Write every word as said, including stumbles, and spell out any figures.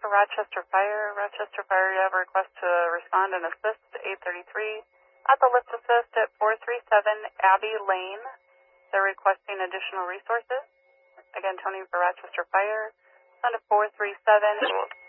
for Rochester Fire. Rochester Fire, you have a request to respond and assist eight thirty-three at the lift assist at four three seven Abbey Lane. They're requesting additional resources. Again, Tony for Rochester Fire. Send to four three seven